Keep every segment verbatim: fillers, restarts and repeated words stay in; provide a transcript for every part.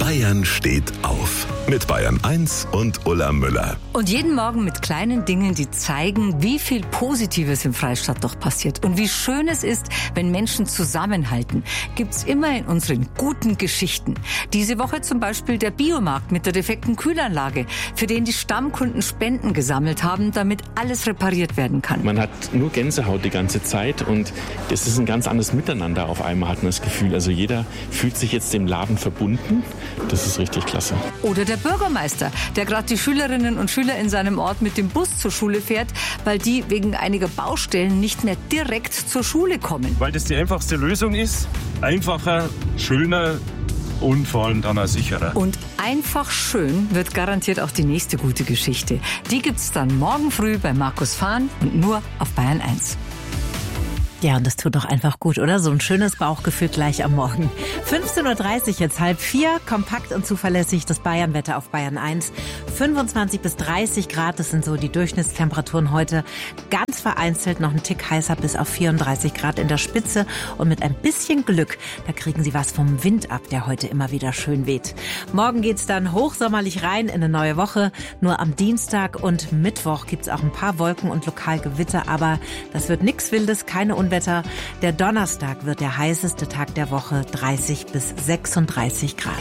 Bayern steht auf. Mit Bayern eins und Ulla Müller. Und jeden Morgen mit kleinen Dingen, die zeigen, wie viel Positives im Freistaat doch passiert. Und wie schön es ist, wenn Menschen zusammenhalten. Gibt's immer in unseren guten Geschichten. Diese Woche zum Beispiel der Biomarkt mit der defekten Kühlanlage, für den die Stammkunden Spenden gesammelt haben, damit alles repariert werden kann. Man hat nur Gänsehaut die ganze Zeit und das ist ein ganz anderes Miteinander auf einmal, hat man das Gefühl. Also jeder fühlt sich jetzt dem Laden verbunden. Das ist richtig klasse. Oder der Bürgermeister, der gerade die Schülerinnen und Schüler in seinem Ort mit dem Bus zur Schule fährt, weil die wegen einiger Baustellen nicht mehr direkt zur Schule kommen. Weil das die einfachste Lösung ist. Einfacher, schöner und vor allem dann auch sicherer. Und einfach schön wird garantiert auch die nächste gute Geschichte. Die gibt's dann morgen früh bei Markus Fahn und nur auf Bayern eins. Ja, und das tut doch einfach gut, oder? So ein schönes Bauchgefühl gleich am Morgen. fünfzehn Uhr dreißig, jetzt halb vier, kompakt und zuverlässig das Bayernwetter auf Bayern eins. fünfundzwanzig bis dreißig Grad, das sind so die Durchschnittstemperaturen heute. Ganz vereinzelt noch ein Tick heißer bis auf vierunddreißig Grad in der Spitze. Und mit ein bisschen Glück, da kriegen Sie was vom Wind ab, der heute immer wieder schön weht. Morgen geht's dann hochsommerlich rein in eine neue Woche. Nur am Dienstag und Mittwoch gibt's auch ein paar Wolken und lokal Gewitter, aber das wird nix Wildes, keine Unwetter. Der Donnerstag wird der heißeste Tag der Woche, dreißig bis sechsunddreißig Grad.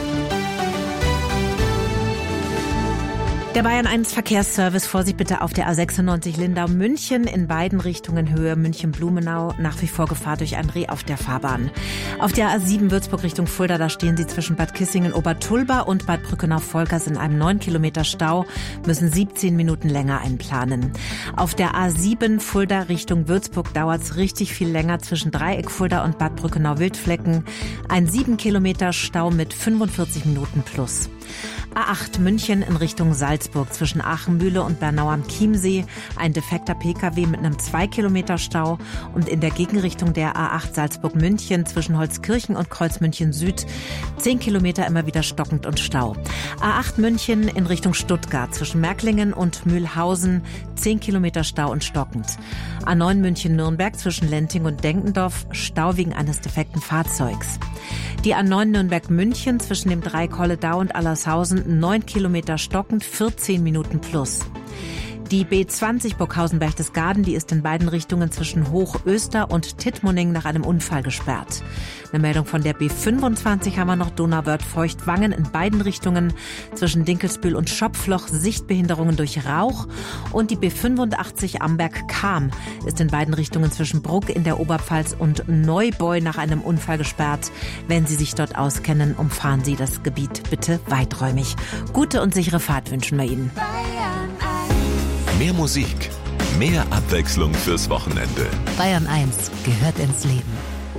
Der Bayern eins Verkehrsservice, Vorsicht bitte auf der A sechsundneunzig Lindau-München, in beiden Richtungen Höhe München-Blumenau, nach wie vor Gefahr durch ein Reh auf der Fahrbahn. Auf der A sieben Würzburg Richtung Fulda, da stehen Sie zwischen Bad Kissingen-Obertulba und Bad Brückenau-Volkers in einem neun Kilometer Stau, müssen siebzehn Minuten länger einplanen. Auf der A sieben Fulda Richtung Würzburg dauert's richtig viel länger zwischen Dreieck Fulda und Bad Brückenau-Wildflecken, ein sieben Kilometer Stau mit fünfundvierzig Minuten plus. A acht München in Richtung Salzburg zwischen Aachenmühle und Bernau am Chiemsee. Ein defekter Pkw mit einem zwei Kilometer Stau. Und in der Gegenrichtung der A acht Salzburg-München zwischen Holzkirchen und Kreuzmünchen Süd zehn Kilometer immer wieder stockend und Stau. A acht München in Richtung Stuttgart zwischen Märklingen und Mühlhausen zehn Kilometer Stau und stockend. A neun München-Nürnberg zwischen Lenting und Denkendorf Stau wegen eines defekten Fahrzeugs. Die A neun Nürnberg-München zwischen dem Dreieck Holledau und Allershausen neun Kilometer stockend, vierzehn Minuten plus. Die B zwanzig Burghausen-Berchtesgaden, die ist in beiden Richtungen zwischen Hochöster und Tittmoning nach einem Unfall gesperrt. Eine Meldung von der B fünfundzwanzig haben wir noch, Donauwörth-Feuchtwangen in beiden Richtungen zwischen Dinkelsbühl und Schopfloch, Sichtbehinderungen durch Rauch. Und die B fünfundachtzig Amberg-Cham ist in beiden Richtungen zwischen Bruck in der Oberpfalz und Neubeu nach einem Unfall gesperrt. Wenn Sie sich dort auskennen, umfahren Sie das Gebiet bitte weiträumig. Gute und sichere Fahrt wünschen wir Ihnen. Mehr Musik, mehr Abwechslung fürs Wochenende. Bayern eins gehört ins Leben.